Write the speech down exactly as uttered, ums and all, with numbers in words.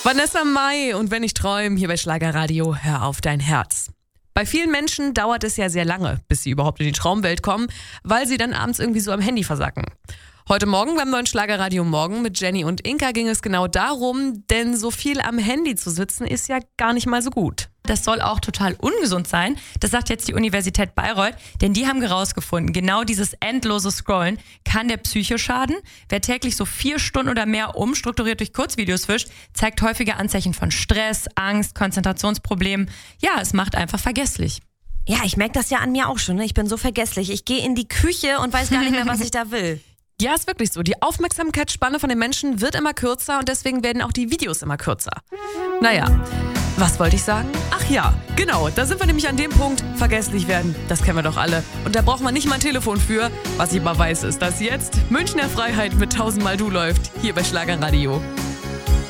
Vanessa Mai und Wenn ich träume, hier bei Schlagerradio, hör auf dein Herz. Bei vielen Menschen dauert es ja sehr lange, bis sie überhaupt in die Traumwelt kommen, weil sie dann abends irgendwie so am Handy versacken. Heute Morgen beim neuen Schlagerradio Morgen mit Jenny und Inka ging es genau darum, denn so viel am Handy zu sitzen ist ja gar nicht mal so gut. Das soll auch total ungesund sein. Das sagt jetzt die Universität Bayreuth, denn die haben herausgefunden, genau dieses endlose Scrollen kann der Psyche schaden. Wer täglich so vier Stunden oder mehr umstrukturiert durch Kurzvideos fischt, zeigt häufige Anzeichen von Stress, Angst, Konzentrationsproblemen. Ja, es macht einfach vergesslich. Ja, ich merke das ja an mir auch schon. Ne? Ich bin so vergesslich. Ich gehe in die Küche und weiß gar nicht mehr, was ich da will. Ja, ist wirklich so. Die Aufmerksamkeitsspanne von den Menschen wird immer kürzer und deswegen werden auch die Videos immer kürzer. Naja, was wollte ich sagen? Ach ja, genau, da sind wir nämlich an dem Punkt, vergesslich werden. Das kennen wir doch alle. Und da braucht man nicht mal ein Telefon für. Was ich aber weiß, ist, dass jetzt Münchner Freiheit mit tausendmal Du läuft, hier bei Schlagerradio.